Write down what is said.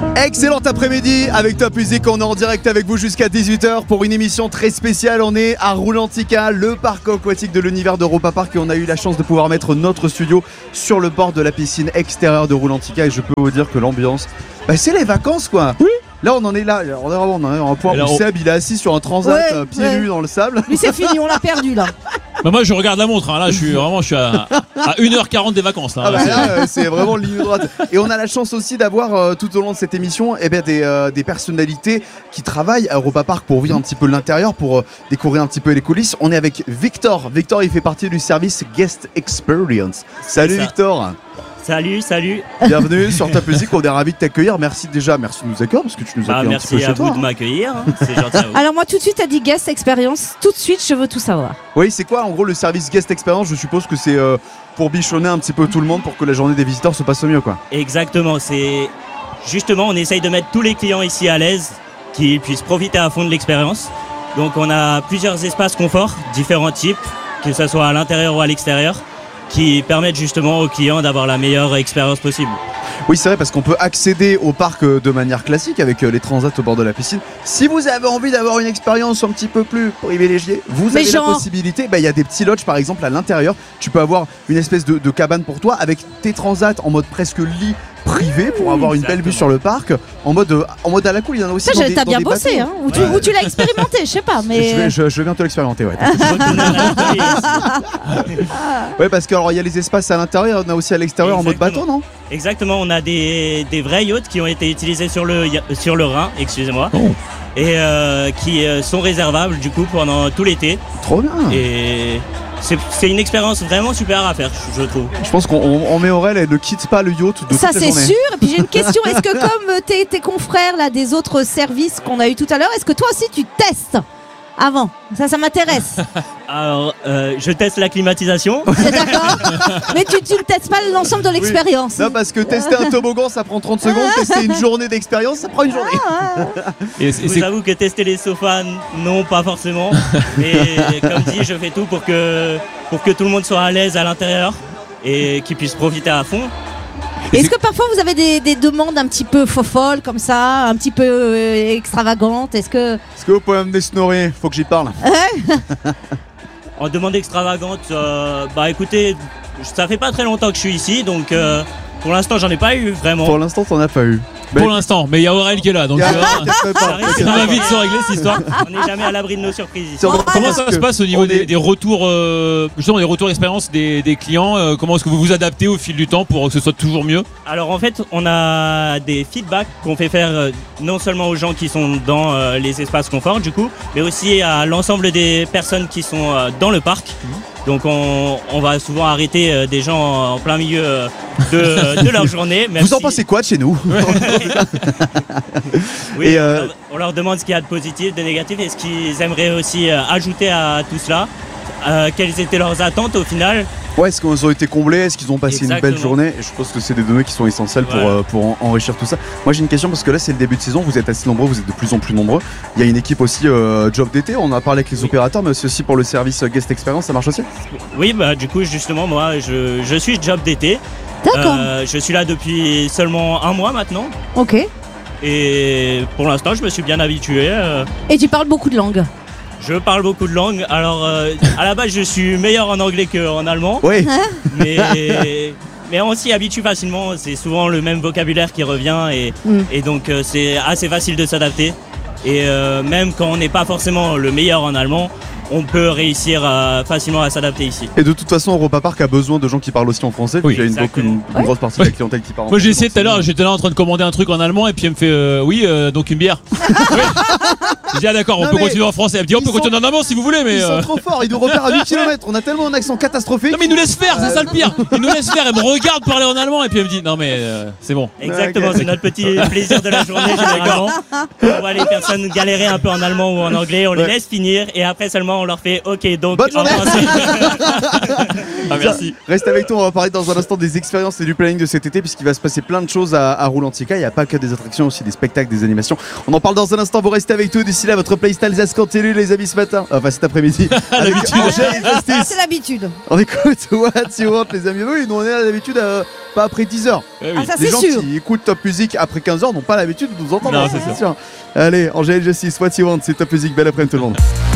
Excellent après-midi avec Top Music, on est en direct avec vous jusqu'à 18h pour une émission très spéciale. On est à Roulantica, le parc aquatique de l'univers d'Europa Park, et on a eu la chance de pouvoir mettre notre studio sur le bord de la piscine extérieure de Roulantica, et je peux vous dire que l'ambiance, c'est les vacances quoi. Oui. Là on en est là, on est en un point où Seb il est assis sur un transat pieds nus dans le sable. Mais c'est fini, on l'a perdu là. Bah moi je regarde la montre, hein. Là je suis à 1h40 des vacances là. C'est vraiment ligne droite. Et on a la chance aussi d'avoir tout au long de cette émission des personnalités qui travaillent à Europa Park pour vivre un petit peu l'intérieur, pour découvrir un petit peu les coulisses. On est avec Victor. Victor il fait partie du service Guest Experience. Salut Victor. Salut. Bienvenue sur Top Music, on est ravis de t'accueillir. Merci de nous accueillir parce que tu nous as accueillis un petit peu chez toi. Merci à vous de m'accueillir, c'est gentil à vous. Alors moi tout de suite t'as dit Guest Experience, tout de suite je veux tout savoir. Oui, c'est quoi en gros le service Guest Experience? Je suppose que c'est pour bichonner un petit peu tout le monde pour que la journée des visiteurs se passe au mieux quoi. Exactement, c'est justement on essaye de mettre tous les clients ici à l'aise, qu'ils puissent profiter à fond de l'expérience. Donc on a plusieurs espaces confort, différents types, que ce soit à l'intérieur ou à l'extérieur, qui permettent justement aux clients d'avoir la meilleure expérience possible. Oui, c'est vrai, parce qu'on peut accéder au parc de manière classique avec les transats au bord de la piscine. Si vous avez envie d'avoir une expérience un petit peu plus privilégiée, vous avez la possibilité. Il y a des petits lodges par exemple à l'intérieur. Tu peux avoir une espèce de cabane pour toi avec tes transats en mode presque lit privé pour avoir une belle vue sur le parc en mode à la cool. Il y en a aussi ça, t'as bien bossé hein, ou tu l'as expérimenté, je sais pas, mais je viens te l'expérimenter, ouais. Ouais, parce qu'il y a les espaces à l'intérieur, on a aussi à l'extérieur. Exactement. En mode bateau, non? Exactement, on a des vrais yachts qui ont été utilisés sur le Rhin, excusez-moi, et qui sont réservables du coup pendant tout l'été. Trop bien. Et c'est une expérience vraiment super à faire, je trouve. Je pense qu'on met Aurel, elle ne quitte pas le yacht de toute la journée. Ça c'est sûr. Et puis j'ai une question, est-ce que comme tes confrères là des autres services qu'on a eu tout à l'heure, est-ce que toi aussi tu testes avant? Ça m'intéresse. Alors, je teste la climatisation. C'est d'accord. Mais tu ne testes pas l'ensemble de l'expérience. Non, parce que tester un toboggan, ça prend 30 secondes. Tester une journée d'expérience, ça prend une journée. Je vous avoue que tester les sofas, non, pas forcément. Mais comme dit, je fais tout pour que tout le monde soit à l'aise à l'intérieur et qu'il puisse profiter à fond. Est-ce que parfois vous avez des demandes un petit peu folles comme ça, un petit peu extravagantes? Est-ce que vous pouvez m'amener Snorri? Faut que j'y parle. En demande extravagante, écoutez, ça fait pas très longtemps que je suis ici, donc pour l'instant j'en ai pas eu vraiment. Pour l'instant t'en as pas eu. Pour l'instant, mais il y a Aurel qui est là, donc ça va vite se régler cette histoire. On n'est jamais à l'abri de nos surprises ici. Comment ça se passe au niveau des retours, justement des retours d'expérience des clients? Comment est-ce que vous vous adaptez au fil du temps pour que ce soit toujours mieux? Alors en fait, on a des feedbacks qu'on fait faire non seulement aux gens qui sont dans les espaces confort du coup, mais aussi à l'ensemble des personnes qui sont dans le parc. Donc on va souvent arrêter des gens en plein milieu de leur journée. Vous en pensez quoi de chez nous? Oui, et on leur demande ce qu'il y a de positif, de négatif et ce qu'ils aimeraient aussi ajouter à tout cela. Quelles étaient leurs attentes au final? Ouais, est-ce qu'ils ont été comblés? Est-ce qu'ils ont passé une belle journée? Et je pense que c'est des données qui sont essentielles pour enrichir tout ça. Moi j'ai une question parce que là c'est le début de saison, vous êtes assez nombreux, vous êtes de plus en plus nombreux. Il y a une équipe aussi job d'été, on a parlé avec les opérateurs, mais aussi pour le service Guest Experience, ça marche aussi? Oui, du coup justement moi je suis job d'été. D'accord. Je suis là depuis seulement 1 mois maintenant. Ok. Et pour l'instant je me suis bien habitué. Et tu parles beaucoup de langues? Je parle beaucoup de langues. Alors, à la base, je suis meilleur en anglais qu'en allemand. Oui. Mais on s'y habitue facilement. C'est souvent le même vocabulaire qui revient. Et donc, c'est assez facile de s'adapter. Et même quand on n'est pas forcément le meilleur en allemand, on peut réussir facilement à s'adapter ici. Et de toute façon, Europa Park a besoin de gens qui parlent aussi en français. Oui, il y a une grosse partie de la clientèle qui parle en français. Moi j'ai essayé tout à l'heure, j'étais là en train de commander un truc en allemand et puis elle me fait donc une bière. Je dis d'accord, on peut continuer en français. Elle me dit on peut continuer en allemand si vous voulez, mais. Ils sont trop forts, ils nous repèrent à 8 km. On a tellement un accent catastrophique. Non mais ils nous laissent faire, c'est ça le pire. Ils nous laissent faire, elle me regarde parler en allemand et puis elle me dit non mais c'est bon. Exactement, c'est notre petit plaisir de la journée généralement. On voit les personnes galérer un peu en allemand ou en anglais, on les laisse finir et après seulement on leur fait ok donc bonne journée. Merci. Reste avec toi, on va parler dans un instant des expériences et du planning de cet été puisqu'il va se passer plein de choses à Roulantica. Il n'y a pas que des attractions, aussi des spectacles, des animations. On en parle dans un instant, vous restez avec nous d'ici D'ici là, votre playlist Alsace continue, les amis, ce matin. Enfin, cet après-midi. Avec Angèle et Justice. C'est l'habitude. On écoute What You Want, les amis. Oui, nous, on est à l'habitude pas après 10h. Eh oui. Ah, ça Les c'est gens sûr. qui écoutent Top Music après 15h n'ont pas l'habitude de nous entendre. Non, Ça, c'est sûr. Allez, Angèle et Justice, What You Want, c'est Top Music. Belle après-midi, tout le monde.